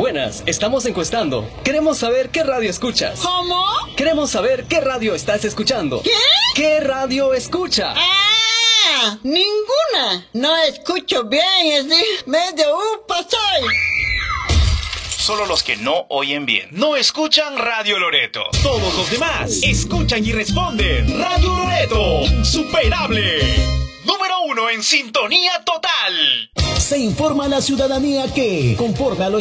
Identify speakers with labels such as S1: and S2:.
S1: Buenas, estamos encuestando. Queremos saber qué radio escuchas.
S2: ¿Cómo?
S1: Queremos saber qué radio estás escuchando.
S2: ¿Qué?
S1: ¿Qué radio escucha?
S2: ¡Ah! ¡Ninguna! No escucho bien, es medio upa soy.
S3: Solo los que no oyen bien no escuchan Radio Loreto.
S4: Todos los demás escuchan y responden. Radio Loreto, insuperable.
S3: Número 1 en sintonía total.
S5: Se informa a la ciudadanía que, conforme a lo